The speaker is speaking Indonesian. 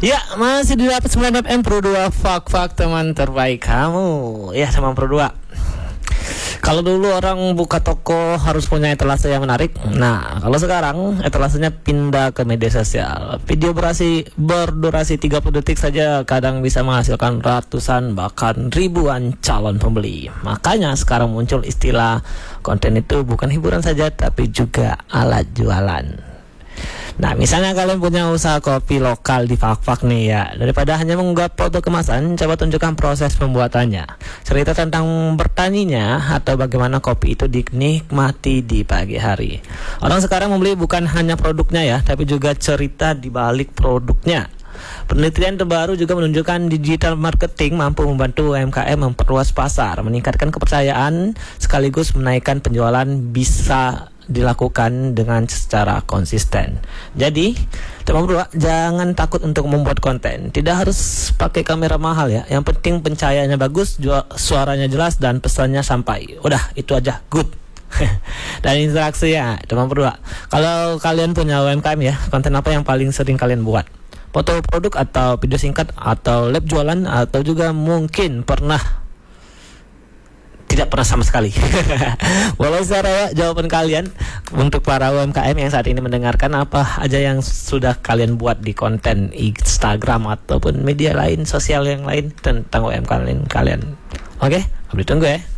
Ya, masih di 9 FM Pro 2 Fak teman terbaik kamu. Ya, sama Pro 2. Kalau dulu orang buka toko harus punya etalase yang menarik. Nah, kalau sekarang etalasenya pindah ke media sosial. Video berdurasi 30 detik saja kadang bisa menghasilkan ratusan bahkan ribuan calon pembeli. Makanya sekarang muncul istilah konten itu bukan hiburan saja tapi juga alat jualan. Nah, misalnya kalian punya usaha kopi lokal di Fak nih ya. Daripada hanya mengunggah foto kemasan, coba tunjukkan proses pembuatannya. Cerita tentang bertaninya atau bagaimana kopi itu dinikmati di pagi hari. Orang sekarang membeli bukan hanya produknya ya, tapi juga cerita di balik produknya. Penelitian terbaru juga menunjukkan digital marketing mampu membantu UMKM memperluas pasar, meningkatkan kepercayaan, sekaligus menaikkan penjualan bisa dilakukan dengan secara konsisten. Jadi, teman berdua, jangan takut untuk membuat konten. Tidak harus pakai kamera mahal ya. Yang penting pencahayaannya bagus, suaranya jelas dan pesannya sampai. Udah, itu aja. Good. Dan interaksi ya, teman berdua. Kalau kalian punya UMKM ya, konten apa yang paling sering kalian buat? Foto produk atau video singkat atau live jualan atau juga mungkin tidak pernah sama sekali. Boleh saya jawaban kalian untuk para UMKM yang saat ini mendengarkan, apa aja yang sudah kalian buat di konten Instagram ataupun media lain sosial yang lain tentang UMKM kalian. Oke, ditunggu ya.